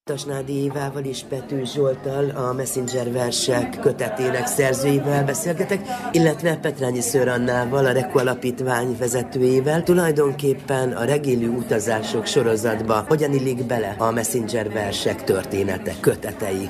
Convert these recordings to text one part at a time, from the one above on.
Tasnádi Évával és Pető Zsolttal, a Messenger versek kötetének szerzőivel beszélgetek, illetve Petrányi Szőr Annával, a Reku Alapítvány vezetőjével. Tulajdonképpen a Regélő utazások sorozatba hogyan illik bele a Messenger versek története, kötetei?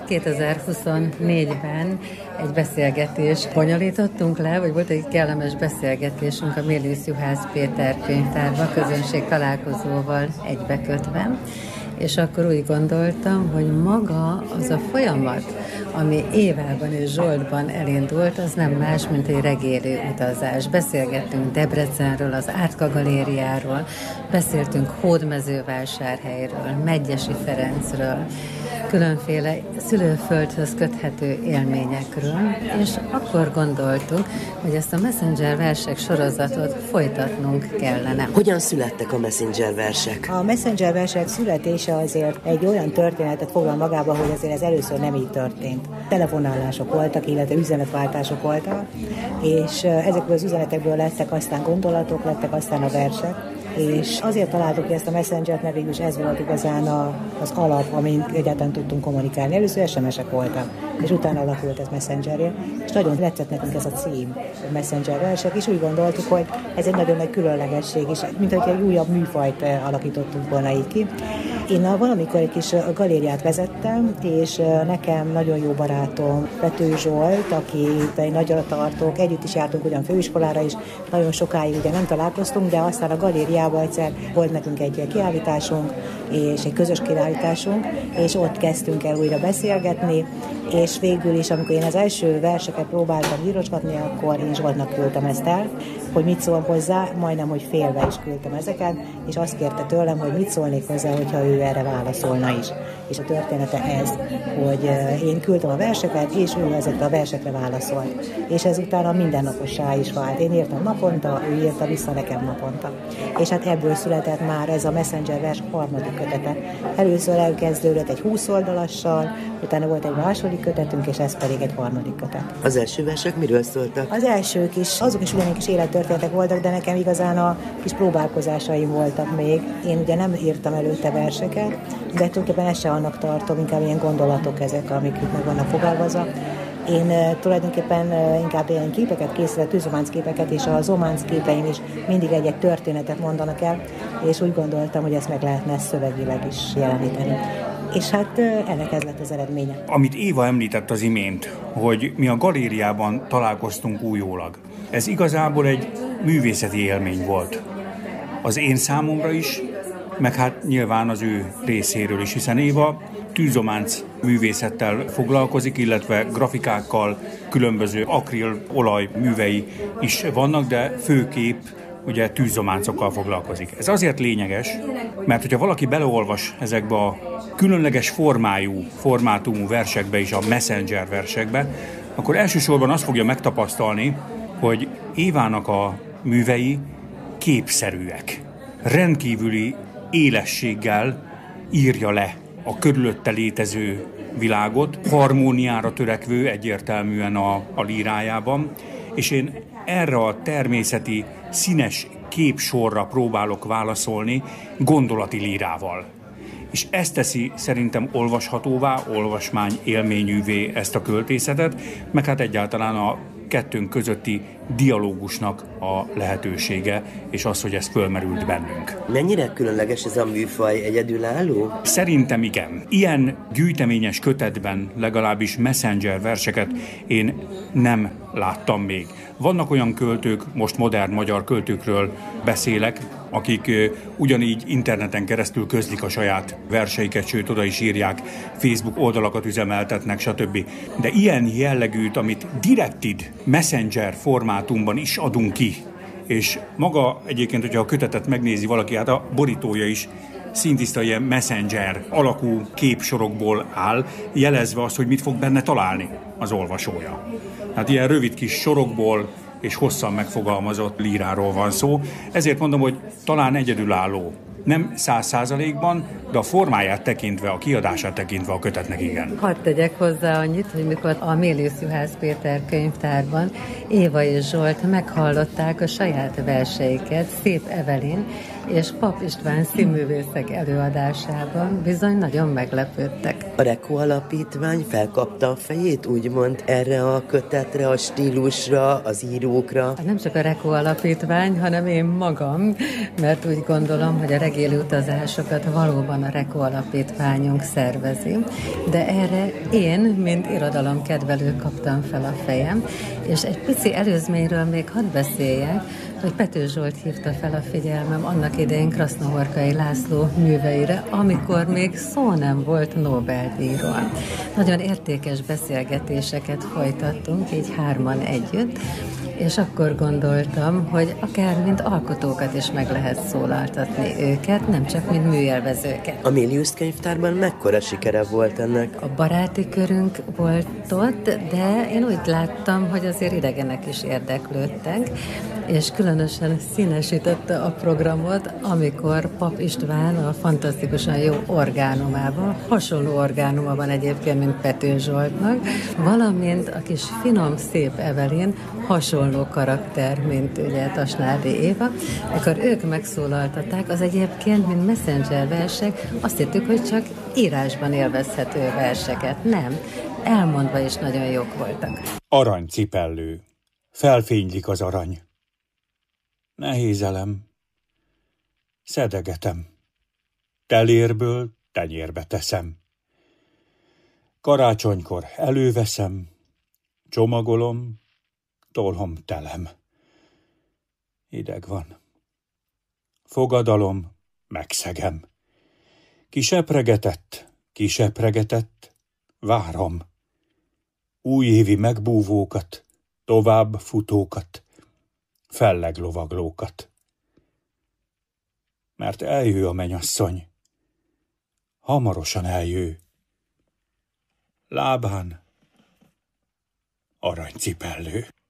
2024-ben egy beszélgetést bonyolítottunk le, vagy volt egy kellemes beszélgetésünk a Mélius Juhász Péter könyvtárban, közönség találkozóval egybekötve. És akkor úgy gondoltam, hogy maga az a folyamat, ami Évában és Zsoltban elindult, az nem más, mint egy regélő utazás. Beszélgettünk Debrecenről, az Átka galériáról, beszéltünk Hódmezővásárhelyről, Medgyessy Ferencről, különféle szülőföldhöz köthető élményekről, és akkor gondoltuk, hogy ezt a Messenger versek sorozatot folytatnunk kellene. Hogyan születtek a Messenger versek? A Messenger versek születése azért egy olyan történetet foglal magába, hogy azért ez először nem így történt. Telefonálások voltak, illetve üzenetváltások voltak, és ezekből az üzenetekből lettek aztán gondolatok, lettek aztán a versek. És azért találtuk ki ezt a Messengert, mert végülis ez volt igazán az alap, amin egyáltalán tudtunk kommunikálni. Először SMS-ek voltak, és utána alakult ez Messengerre, és nagyon tetszett nekünk ez a cím, a Messenger versek, és úgy gondoltuk, hogy ez egy nagyon nagy különlegesség, és mint hogy egy újabb műfajt alakítottunk volna így ki. Én valamikor egy kis galériát vezettem, és nekem nagyon jó barátom Pető Zsolt, aki egy nagyra tartok, együtt is jártunk ugyan főiskolára is, nagyon sokáig ugye nem találkoztunk, de aztán a galériában egyszer volt nekünk egy kiállításunk, és egy közös kiállításunk, és ott kezdtünk el újra beszélgetni, és végül is, amikor én az első verseket próbáltam írosgatni, akkor én Zsoltnak küldtem ezt el, hogy mit szól hozzá, majdnem, hogy félve is küldtem ezeket, és azt kérte tőlem, hogy mit szólnék hozzá, hogyha ő erre válaszolna is. És a története ez, hogy én küldtem a verseket, és ő ezekre a versekre válaszolt. És ez utána mindennapossá is vált. Én írtam naponta, ő írta vissza nekem naponta. És hát ebből született már ez a Messenger vers harmadik kötete. Először elkezdődött egy 20 oldalassal, utána volt egy második kötetünk, és ez pedig egy harmadik kötet. Az első versek miről szóltak? Az elsők is, azok is ugyanik kis élettörténetek voltak, de nekem igazán a kis próbálkozásaim voltak még. Én ugye nem írtam előtte verseket, de tulajdonképpen ezt se annak tartom, inkább ilyen gondolatok ezek, amik itt meg vannak fogalmazva. Én tulajdonképpen inkább ilyen képeket készítek, tűzománcsképeket, és a zománcképeim is mindig egy történetet mondanak el, és úgy gondoltam, hogy ezt meg lehetne szövegileg is jeleníteni. És hát ennek ez lett az eredménye. Amit Éva említett az imént, hogy mi a galériában találkoztunk újólag. Ez igazából egy művészeti élmény volt. Az én számomra is, meg hát nyilván az ő részéről is, hiszen Éva tűzománc művészettel foglalkozik, illetve grafikákkal, különböző akril olaj művei is vannak, de főképp ugye tűzománcokkal foglalkozik. Ez azért lényeges, mert hogyha valaki beleolvas ezekbe a különleges formátumú versekbe is, a Messenger versekbe, akkor elsősorban azt fogja megtapasztalni, hogy Évának a művei képszerűek. Rendkívüli élességgel írja le a körülötte létező világot, harmóniára törekvő egyértelműen a lírájában, és én erre a természeti, színes képsorra próbálok válaszolni gondolati lírával. És ez teszi szerintem olvashatóvá, olvasmány élményűvé ezt a költészetet, meg hát egyáltalán a kettőnk közötti dialógusnak a lehetősége, és az, hogy ez fölmerült bennünk. Mennyire különleges ez a műfaj, egyedülálló? Szerintem igen. Ilyen gyűjteményes kötetben legalábbis Messenger verseket én nem láttam még. Vannak olyan költők, most modern magyar költőkről beszélek, akik ugyanígy interneten keresztül közlik a saját verseiket, sőt oda is írják, Facebook oldalakat üzemeltetnek, stb. De ilyen jellegűt, amit Directed Messenger formátumban is adunk ki, és maga egyébként, hogyha a kötetet megnézi valaki, hát a borítója is szintiszta ilyen Messenger alakú képsorokból áll, jelezve azt, hogy mit fog benne találni az olvasója. Hát ilyen rövid kis sorokból és hosszan megfogalmazott líráról van szó. Ezért mondom, hogy talán egyedülálló Nem 100%-ban, de a formáját tekintve, a kiadását tekintve a kötetnek igen. Hadd tegyek hozzá annyit, hogy mikor a Mélius Juhász Péter könyvtárban Éva és Zsolt meghallották a saját verseiket Szép Evelyn és Pap István színművészek előadásában, bizony nagyon meglepődtek. A Reko Alapítvány felkapta a fejét, úgymond, erre a kötetre, a stílusra, az írókra. Nem csak a Reko Alapítvány, hanem én magam, mert úgy gondolom, hogy a regéli utazásokat valóban a Reko Alapítványunk szervezi, de erre én, mint irodalomkedvelő kaptam fel a fejem, és egy pici előzményről még hadd beszéljek, hogy Pető Zsolt hívta fel a figyelmem annak idején Krasznohorkai László műveire, amikor még szó nem volt Nobel-díjról. Nagyon értékes beszélgetéseket folytattunk, így hárman együtt, és akkor gondoltam, hogy akár mint alkotókat is meg lehet szólaltatni őket, nem csak mint műélvezőket. A Mélius könyvtárban mekkora sikere volt ennek? A baráti körünk volt ott, de én úgy láttam, hogy azért idegenek is érdeklődtek, és különösen színesítette a programot, amikor Pap István a fantasztikusan jó orgánumában, hasonló orgánuma van egyébként, mint Pető Zsoltnak, valamint a kis finom, szép Evelyn hasonló karakter, mint ugye Tasnádi Éva, akkor ők megszólaltatták, az egyébként, mint messenger versek, azt hittük, hogy csak írásban élvezhető verseket. Nem, elmondva is nagyon jók voltak. Aranycipellő. Felfénylik az arany. Nehéz elem. Szedegetem. Telérből tenyérbe teszem. Karácsonykor előveszem, csomagolom, tolhom telem. Hideg van. Fogadalom, megszegem. Kisepregetett, várom. Újévi megbúvókat, tovább futókat, felleglovaglókat. Mert eljő a mennyasszony. Hamarosan eljő. Lábán aranycipellő.